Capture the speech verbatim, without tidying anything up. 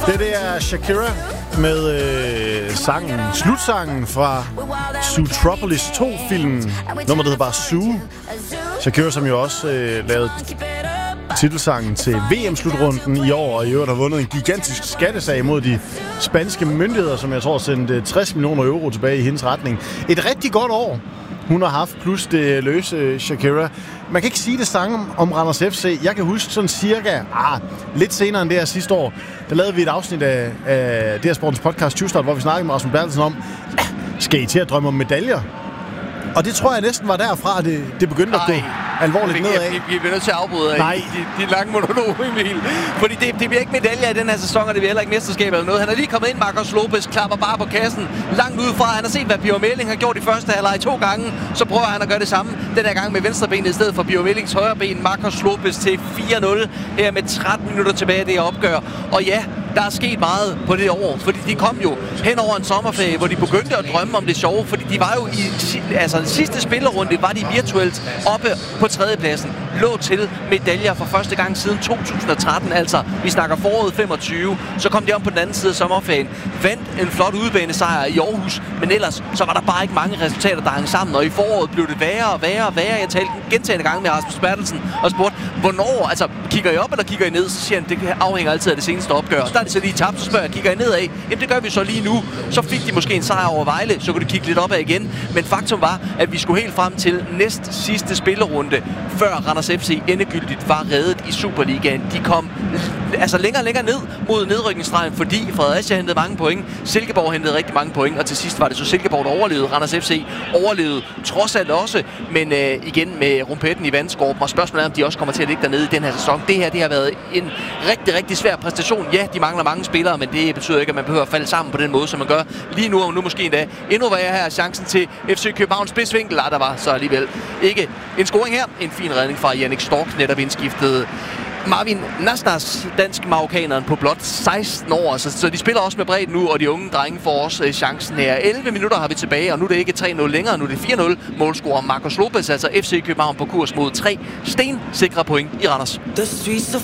Det, det er Shakira med øh, sangen, slutsangen fra Zootropolis to-filmen. Nummeret hedder bare Zoo. Shakira, som jo også øh, lavede titelsangen til V M-slutrunden i år, og i øvrigt har vundet en gigantisk skattesag mod de spanske myndigheder, som jeg tror sendte tres millioner euro tilbage i hendes retning. Et rigtig godt år, hun har haft, plus det løse Shakira. Man kan ikke sige det samme om Randers F C. Jeg kan huske sådan cirka, ah, lidt senere end det her sidste år, der lavede vi et afsnit af, af D R Sportens podcast tyve Start, hvor vi snakkede med Rasmus Bertelsen om, ja, skal I til at drømme om medaljer? Og det tror jeg næsten var derfra, at det, det begyndte Ej, at gå alvorligt nedad. Vi, vi, vi er nødt til at afbryde Nej. De, de lange monologer, Emil. Fordi det, det bliver ikke medaljer i den her sæson, og det bliver heller ikke mesterskab eller noget. Han er lige kommet ind, Marcos Lopez, klapper bare på kassen langt udefra. Han har set, hvad Bjørn Melling har gjort i første halvleg to gange. Så prøver han at gøre det samme den her gang med venstrebenet i stedet for Bjørn Mellings højre ben. Marcos Lopez til fire nul her med tretten minutter tilbage af det her opgør. Og ja, der er sket meget på det år, fordi de kom jo hen over en sommerferie, hvor de begyndte at drømme om det sjove, fordi de var jo i altså, den sidste spillerunde, var de virtuelt oppe på tredjepladsen, lå til medaljer for første gang siden to tusind og tretten, altså vi snakker foråret femogtyve, så kom de om på den anden side af sommerferien, vandt en flot udebanesejr i Aarhus, men ellers så var der bare ikke mange resultater, der hang sammen, og i foråret blev det værre og værre og værre. Jeg talte gentagne gange med Rasmus Bertelsen og spurgte, hvornår, altså kigger I op eller kigger I ned, så siger han, det afhænger altid af det seneste opgør. Der er det så lige tabt, så spørger jeg, kigger I nedad? Jamen det gør vi så lige nu. Så fik de måske en sejr over Vejle, så kunne de kigge lidt opad igen, men faktum var, at vi skulle helt frem til næst sidste spillerunde, før Randers F C endegyldigt var reddet i Superligaen. De kom altså længere og længere ned mod nedrykningsstregen, fordi Fredericia hentede mange point, Silkeborg hentede rigtig mange point, og til sidst var det så Silkeborg, der overlevede. Randers F C overlevede trods alt også, men øh, igen med rumpetten i vandskorben, og spørgsmålet er, om de også kommer til at ligge dernede i den her sæson. Det her, det har været en rigtig, rigtig svær præstation. Ja, de mangler mange spillere, men det betyder ikke, at man behøver at falde sammen på den måde, som man gør lige nu, og nu måske endda endnu værre her chancen til F C Københavns spidsvinkel. Ah, der var så alligevel ikke en scoring her. En fin redning fra Jannik Stork, netop indskiftet Marvin Nasnas, dansk-marokkaneren på blot seksten år, så, så de spiller også med bredt nu, og de unge drenge får også øh, chancen her. elleve minutter har vi tilbage, og nu er det ikke tre nul længere, nu er det fire nul. Målscorer Marcos Lopez, altså F C København på kurs mod tre stensikre point i Randers. The streets of